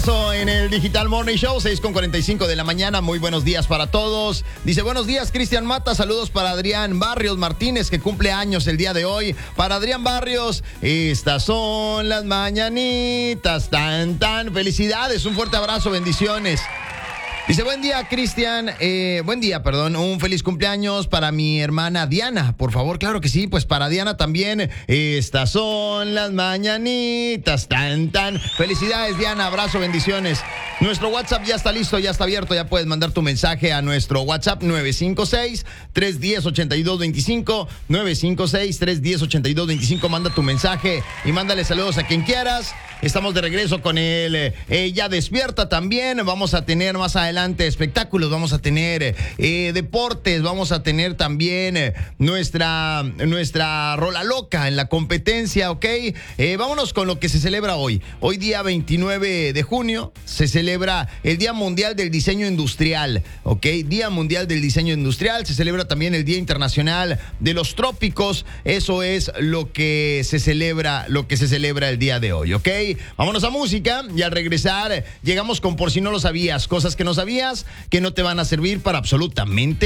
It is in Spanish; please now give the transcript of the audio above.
En el Digital Morning Show, 6:45 de la mañana. Muy buenos días para todos. Dice, buenos días, Cristian Mata. Saludos para Adrián Barrios Martínez, que cumple años el día de hoy. Para Adrián Barrios, estas son las mañanitas. Tan, tan. Felicidades, un fuerte abrazo, bendiciones. Dice, buen día, Cristian. Un feliz cumpleaños para mi hermana Diana. Por favor, claro que sí, pues para Diana también. Estas son las mañanitas. Tan, tan. Felicidades, Diana. Abrazo, bendiciones. Nuestro WhatsApp ya está listo, ya está abierto. Ya puedes mandar tu mensaje a nuestro WhatsApp 956-310-8225. 956-310-8225. Manda tu mensaje y mándale saludos a quien quieras. Estamos de regreso con el Ya Despierta también. Vamos a tener más adelante espectáculos, vamos a tener deportes, vamos a tener también nuestra rola loca en la competencia, ¿ok? Vámonos con lo que se celebra hoy. Hoy día 29 de junio se celebra el Día Mundial del Diseño Industrial, ¿ok? Día Mundial del Diseño Industrial. Se celebra también el Día Internacional de los Trópicos. Eso es lo que se celebra el día de hoy, ¿ok? Vámonos a música y al regresar llegamos con Por si no lo sabías, cosas que no sabías que no te van a servir para absolutamente